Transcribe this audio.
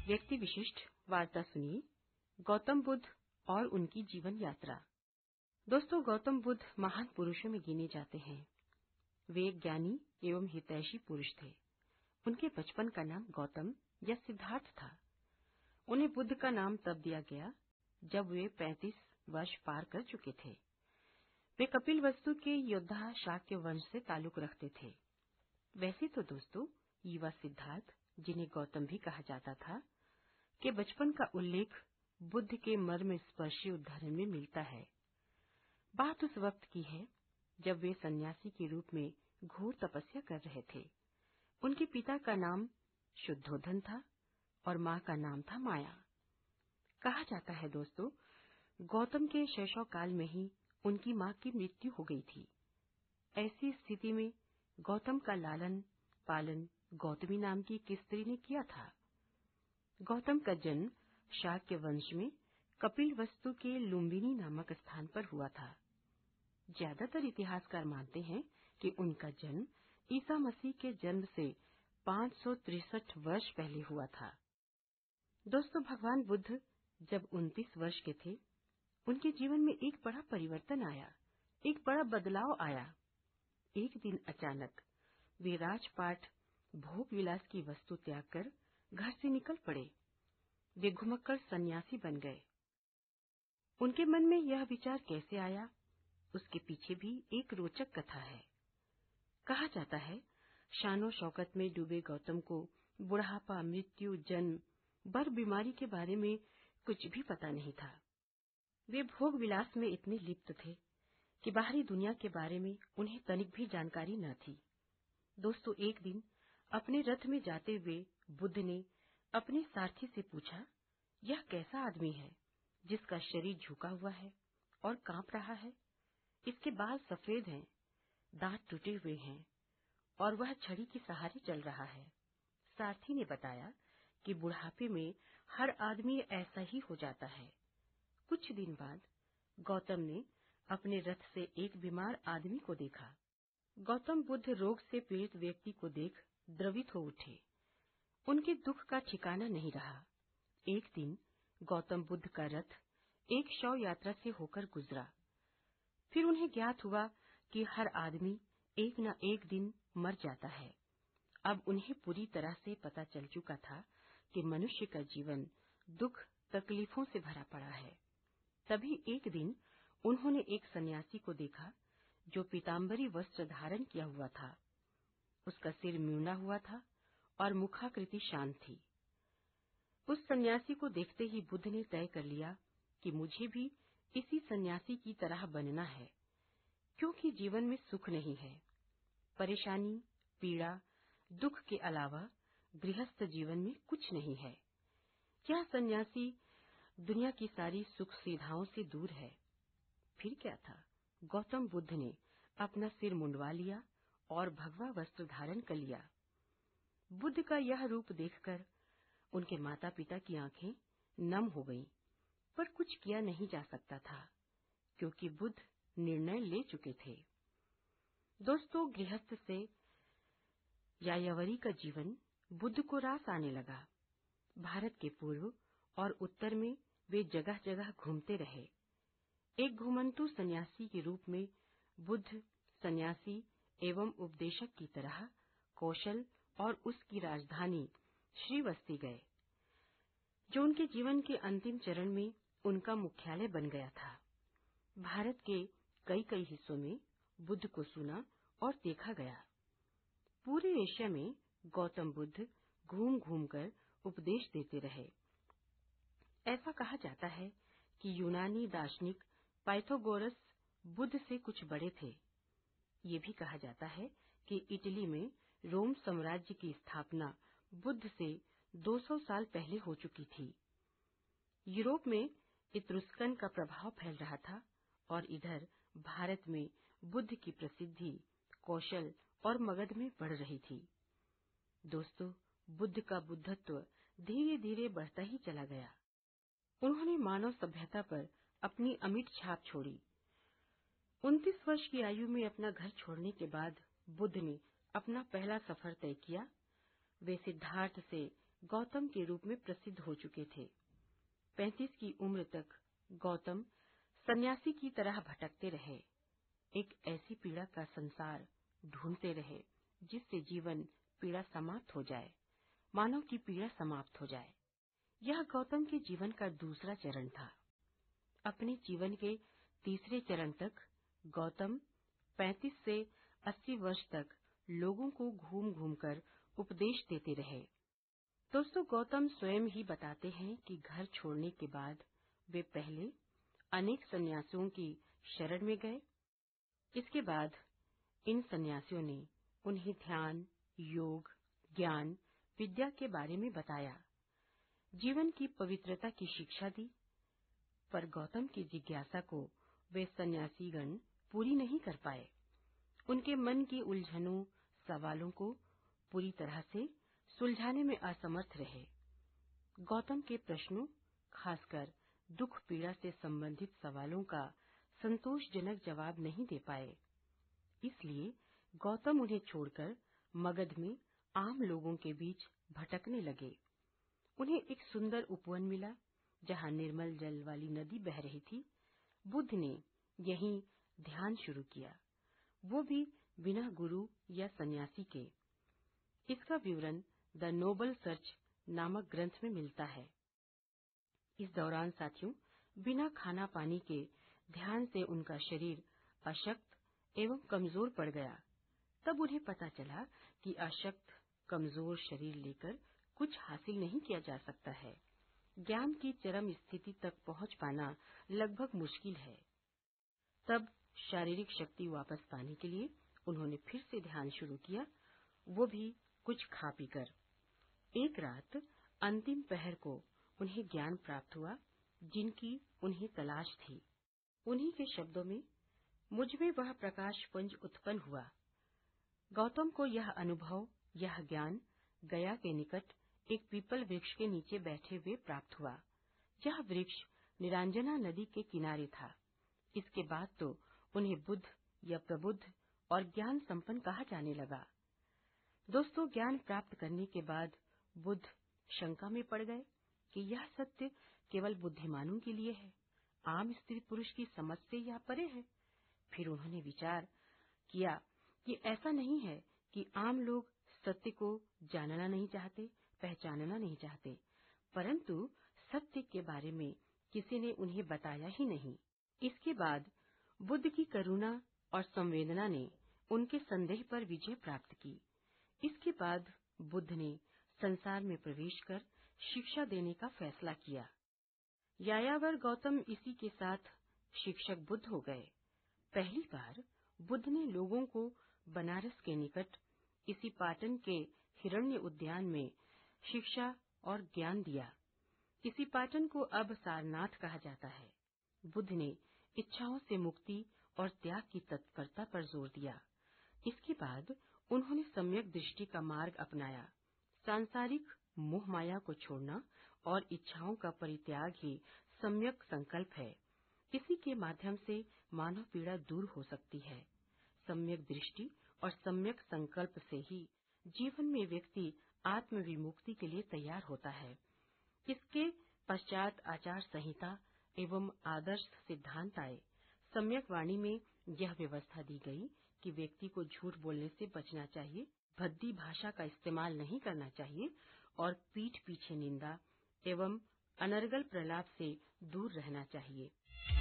व्यक्ति विशिष्ट वार्ता सुनिए गौतम बुद्ध और उनकी जीवन यात्रा। दोस्तों, गौतम बुद्ध महान पुरुषों में गिने जाते हैं। वे एक ज्ञानी एवं हितैषी पुरुष थे। उनके बचपन का नाम गौतम या सिद्धार्थ था। उन्हें बुद्ध का नाम तब दिया गया जब वे 35 वर्ष पार कर चुके थे। वे कपिलवस्तु के योद्धा शाक्य वंश से ताल्लुक रखते थे। वैसे तो दोस्तों, युवा सिद्धार्थ, जिन्हें गौतम भी कहा जाता था, के बचपन का उल्लेख बुद्ध के मर्म स्पर्शी उदाहरण में मिलता है। बात उस वक्त की है जब वे सन्यासी के रूप में घोर तपस्या कर रहे थे। उनके पिता का नाम शुद्धोधन था और मां का नाम था माया। कहा जाता है दोस्तों, गौतम के शैशव काल में ही उनकी मां की मृत्यु हो गई थी। ऐसी स्थिति में गौतम का लालन पालन गौतमी नाम की एक स्त्री ने किया था। गौतम का जन्म शाक्य वंश में कपिलवस्तु के लुम्बिनी नामक स्थान पर हुआ था। ज्यादातर इतिहासकार मानते हैं कि उनका जन्म ईसा मसीह के जन्म से 563 वर्ष पहले हुआ था। दोस्तों, भगवान बुद्ध जब 29 वर्ष के थे, उनके जीवन में एक बड़ा परिवर्तन आया, एक बड़ा बदलाव आया। एक दिन अचानक वे राजपाट भोग विलास की वस्तु त्याग कर घर से निकल पड़े। वे घुमक्कड़ सन्यासी बन गए। उनके मन में यह विचार कैसे आया, उसके पीछे भी एक रोचक कथा है। कहा जाता है, शानो शौकत में डूबे गौतम को बुढ़ापा, मृत्यु, जन्म, बर बीमारी के बारे में कुछ भी पता नहीं था। वे भोग विलास में इतने लिप्त थे कि बाहरी दुनिया के बारे में उन्हें तनिक भी जानकारी न थी। दोस्तों, एक दिन अपने रथ में जाते हुए बुद्ध ने अपने सारथी से पूछा, यह कैसा आदमी है जिसका शरीर झुका हुआ है और कांप रहा है? इसके बाल सफेद हैं, दांत टूटे हुए हैं और वह छड़ी के सहारे चल रहा है। सारथी ने बताया कि बुढ़ापे में हर आदमी ऐसा ही हो जाता है। कुछ दिन बाद गौतम ने अपने रथ से एक बीमार आदमी को देखा। गौतम बुद्ध रोग से पीड़ित व्यक्ति को देख द्रवित हो उठे। उनके दुख का ठिकाना नहीं रहा। एक दिन गौतम बुद्ध का रथ एक शव यात्रा से होकर गुजरा। फिर उन्हें ज्ञात हुआ कि हर आदमी एक न एक दिन मर जाता है। अब उन्हें पूरी तरह से पता चल चुका था कि मनुष्य का जीवन दुख तकलीफों से भरा पड़ा है। तभी एक दिन उन्होंने एक सन्यासी को देखा जो पीताम्बरी वस्त्र धारण किया हुआ था। उसका सिर म्यूंडा हुआ था और मुखाकृति शांत थी। उस सन्यासी को देखते ही बुद्ध ने तय कर लिया कि मुझे भी इसी सन्यासी की तरह बनना है, क्योंकि जीवन में सुख नहीं है। परेशानी, पीड़ा, दुख के अलावा गृहस्थ जीवन में कुछ नहीं है। यह सन्यासी दुनिया की सारी सुख सुविधाओं से दूर है। फिर क्या था, गौतम बुद्ध ने अपना सिर मुंडवा लिया और भगवा वस्त्र धारण कर लिया। बुद्ध का यह रूप देखकर उनके माता पिता की आंखें नम हो गईं, पर कुछ किया नहीं जा सकता था क्योंकि बुद्ध निर्णय ले चुके थे। दोस्तों, गृहस्थ से यायावरी का जीवन बुद्ध को रास आने लगा। भारत के पूर्व और उत्तर में वे जगह जगह घूमते रहे। एक घुमंतु सन्यासी के रूप में बुद्ध सन्यासी एवं उपदेशक की तरह कौशल और उसकी राजधानी श्रीवस्ती गए, जो उनके जीवन के अंतिम चरण में उनका मुख्यालय बन गया था। भारत के कई कई हिस्सों में बुद्ध को सुना और देखा गया। पूरे एशिया में गौतम बुद्ध घूम घूम कर उपदेश देते रहे। ऐसा कहा जाता है कि यूनानी दार्शनिक पाइथागोरस बुद्ध से कुछ बड़े थे। ये भी कहा जाता है कि इटली में रोम साम्राज्य की स्थापना बुद्ध से 200 साल पहले हो चुकी थी। यूरोप में इत्रुस्कन का प्रभाव फैल रहा था और इधर भारत में बुद्ध की प्रसिद्धि कौशल और मगध में बढ़ रही थी। दोस्तों, बुद्ध का बुद्धत्व धीरे धीरे बढ़ता ही चला गया। उन्होंने मानव सभ्यता पर अपनी अमिट छाप छोड़ी। 29 वर्ष की आयु में अपना घर छोड़ने के बाद बुद्ध ने अपना पहला सफर तय किया। वे सिद्धार्थ से गौतम के रूप में प्रसिद्ध हो चुके थे। 35 की उम्र तक गौतम सन्यासी की तरह भटकते रहे, एक ऐसी पीड़ा का संसार ढूंढते रहे जिससे जीवन पीड़ा समाप्त हो जाए, मानव की पीड़ा समाप्त हो जाए। यह गौतम के जीवन का दूसरा चरण था। अपने जीवन के तीसरे चरण तक गौतम 35 से 80 वर्ष तक लोगों को घूम घूम कर उपदेश देते रहे। दोस्तों, गौतम स्वयं ही बताते हैं कि घर छोड़ने के बाद वे पहले अनेक सन्यासियों की शरण में गए। इसके बाद इन सन्यासियों ने उन्हें ध्यान, योग, ज्ञान, विद्या के बारे में बताया, जीवन की पवित्रता की शिक्षा दी। पर गौतम की जिज्ञासा को वे सन्यासीगण पूरी नहीं कर पाए। उनके मन की उलझनों, सवालों को पूरी तरह से सुलझाने में असमर्थ रहे। गौतम के प्रश्नों, खासकर दुख पीड़ा से संबंधित सवालों का संतोषजनक जवाब नहीं दे पाए। इसलिए गौतम उन्हें छोड़कर मगध में आम लोगों के बीच भटकने लगे। उन्हें एक सुंदर उपवन मिला जहां निर्मल जल वाली नदी बह रही थी। बुद्ध ने यहीं ध्यान शुरू किया, वो भी बिना गुरु या सन्यासी के। इसका विवरण द नोबल सर्च नामक ग्रंथ में मिलता है। इस दौरान साथियों, बिना खाना पानी के ध्यान से उनका शरीर अशक्त एवं कमजोर पड़ गया। तब उन्हें पता चला कि अशक्त, कमजोर शरीर लेकर कुछ हासिल नहीं किया जा सकता है। ज्ञान की चरम स्थिति तक पहुंच पाना लगभग मुश्किल है। तब शारीरिक शक्ति वापस पाने के लिए उन्होंने फिर से ध्यान शुरू किया, वो भी कुछ खा पीकर। एक रात अंतिम पहर को उन्हें ज्ञान प्राप्त हुआ जिनकी उन्हें तलाश थी। उन्हीं के शब्दों में, मुझ में वह प्रकाश पुंज उत्पन्न हुआ। गौतम को यह अनुभव, यह ज्ञान गया के निकट एक पीपल वृक्ष के नीचे बैठे हुए प्राप्त हुआ। यह वृक्ष निरांजना नदी के किनारे था। इसके बाद तो उन्हें बुद्ध या प्रबुद्ध और ज्ञान संपन्न कहा जाने लगा। दोस्तों, ज्ञान प्राप्त करने के बाद बुद्ध शंका में पड़ गए कि यह सत्य केवल बुद्धिमानों के लिए है, आम स्त्री पुरुष की समझ से यह परे है। फिर उन्होंने विचार किया कि ऐसा नहीं है कि आम लोग सत्य को जानना नहीं चाहते, पहचानना नहीं चाहते, परंतु सत्य के बारे में किसी ने उन्हें बताया ही नहीं। इसके बाद बुद्ध की करुणा और संवेदना ने उनके संदेह पर विजय प्राप्त की। इसके बाद बुद्ध ने संसार में प्रवेश कर शिक्षा देने का फैसला किया। यायावर गौतम इसी के साथ शिक्षक बुद्ध हो गए। पहली बार बुद्ध ने लोगों को बनारस के निकट इसी पाटन के हिरण्य उद्यान में शिक्षा और ज्ञान दिया। इसी पाटन को अब सारनाथ कहा जाता है। बुद्ध ने इच्छाओं से मुक्ति और त्याग की तत्परता पर जोर दिया। इसके बाद उन्होंने सम्यक दृष्टि का मार्ग अपनाया। सांसारिक मोह माया को छोड़ना और इच्छाओं का परित्याग ही सम्यक संकल्प है। इसी के माध्यम से मानव पीड़ा दूर हो सकती है। सम्यक दृष्टि और सम्यक संकल्प से ही जीवन में व्यक्ति आत्म विमुक्ति के लिए तैयार होता है। इसके पश्चात आचार संहिता एवं आदर्श सिद्धांत आए। सम्यक वाणी में यह व्यवस्था दी गई कि व्यक्ति को झूठ बोलने से बचना चाहिए, भद्दी भाषा का इस्तेमाल नहीं करना चाहिए और पीठ पीछे निंदा एवं अनर्गल प्रलाप से दूर रहना चाहिए।